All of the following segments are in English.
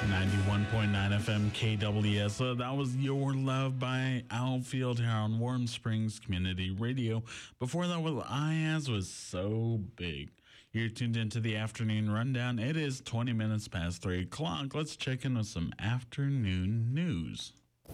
91.9 FM KWS. That was Your Love by Outfield here on Warm Springs Community Radio. Before that, was IAS was So Big. You're tuned into the afternoon rundown. It is 20 minutes past 3 o'clock. Let's check in with some afternoon news.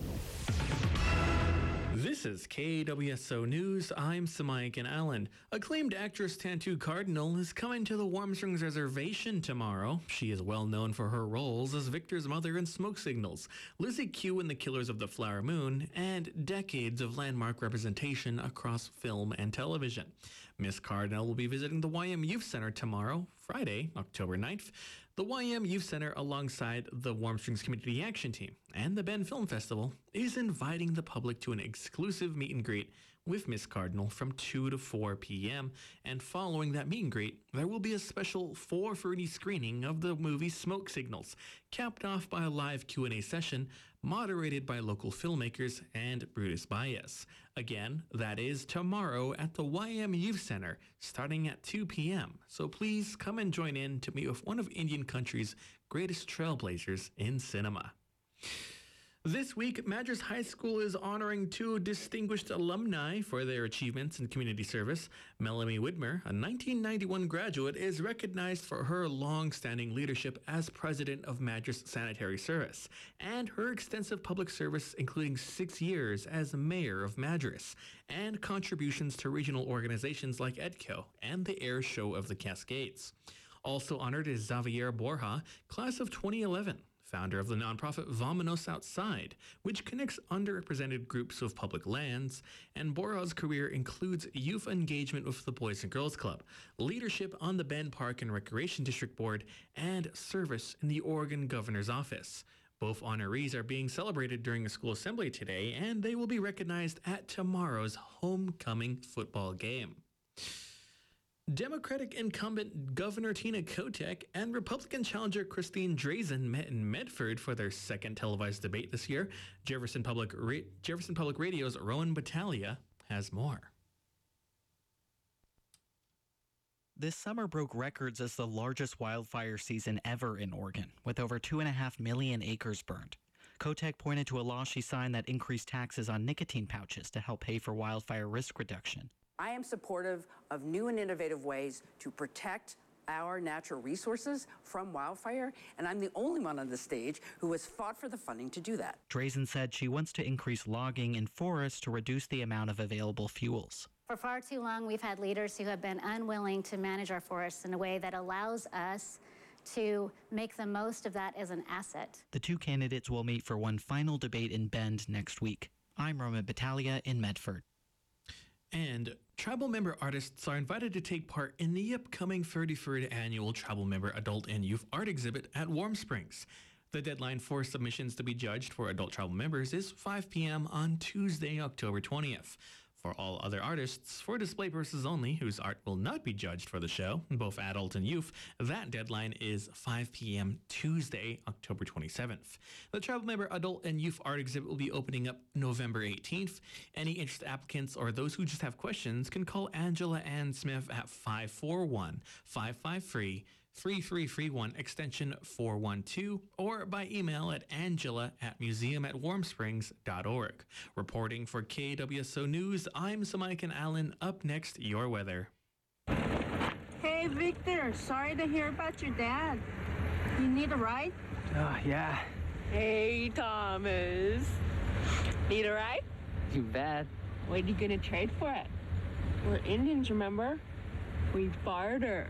This is KWSO News. I'm Samaikan Allen. Acclaimed actress Tantu Cardinal is coming to the Warm Springs Reservation tomorrow. She is well known for her roles as Victor's mother in Smoke Signals, Lizzie Q in The Killers of the Flower Moon, and decades of landmark representation across film and television. Miss Cardinal will be visiting the YM Youth Center tomorrow, Friday, October 9th. The YM Youth Center, alongside the Warm Springs Community Action Team and the Bend Film Festival, is inviting the public to an exclusive meet and greet with Miss Cardinal from 2 to 4 p.m. And following that meet and greet, there will be a special 4:30 screening of the movie Smoke Signals, capped off by a live Q&A session moderated by local filmmakers and Brutus Baez. Again, that is tomorrow at the YM Youth Center, starting at 2 p.m. So please come and join in to meet with one of Indian country's greatest trailblazers in cinema. This week, Madras High School is honoring two distinguished alumni for their achievements in community service. Melanie Widmer, a 1991 graduate, is recognized for her long-standing leadership as president of Madras Sanitary Service and her extensive public service, including 6 years as mayor of Madras, and contributions to regional organizations like EDCO and the Air Show of the Cascades. Also honored is Xavier Borja, class of 2011. Founder of the nonprofit Vominos Outside, which connects underrepresented groups of public lands, and Borja's career includes youth engagement with the Boys and Girls Club, leadership on the Bend Park and Recreation District Board, and service in the Oregon Governor's Office. Both honorees are being celebrated during a school assembly today, and they will be recognized at tomorrow's homecoming football game. Democratic incumbent Governor Tina Kotek and Republican challenger Christine Drazan met in Medford for their second televised debate this year. Jefferson Public Radio's Rowan Battaglia has more. This summer broke records as the largest wildfire season ever in Oregon, with over 2.5 million acres burned. Kotek pointed to a law she signed that increased taxes on nicotine pouches to help pay for wildfire risk reduction. I am supportive of new and innovative ways to protect our natural resources from wildfire, and I'm the only one on the stage who has fought for the funding to do that. Drazan said she wants to increase logging in forests to reduce the amount of available fuels. For far too long, we've had leaders who have been unwilling to manage our forests in a way that allows us to make the most of that as an asset. The two candidates will meet for one final debate in Bend next week. I'm Roman Battaglia in Medford. And tribal member artists are invited to take part in the upcoming 33rd annual Tribal Member Adult and Youth Art Exhibit at Warm Springs. The deadline for submissions to be judged for adult tribal members is 5 p.m. on Tuesday, October 20th. For all other artists, for display purposes only, whose art will not be judged for the show, both adult and youth, that deadline is 5 p.m. Tuesday, October 27th. The Tribal Member Adult and Youth Art Exhibit will be opening up November 18th. Any interested applicants or those who just have questions can call Angela Ann Smith at 541-553-3331 extension 412 or by email at angela@museum@warmsprings.org. Reporting for KWSO News, I'm Samaikan Allen. Up next, your weather. Hey Victor, sorry to hear about your dad. You need a ride? Oh, yeah. Hey Thomas. Need a ride? You bet. What are you gonna trade for it? We're Indians, remember? We barter.